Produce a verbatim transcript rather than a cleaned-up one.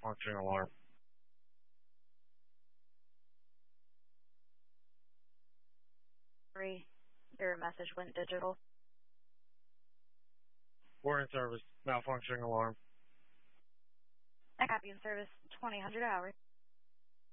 malfunctioning alarm. Three, your message went digital. Warning service, malfunctioning alarm. I copy in service twenty hundred hours.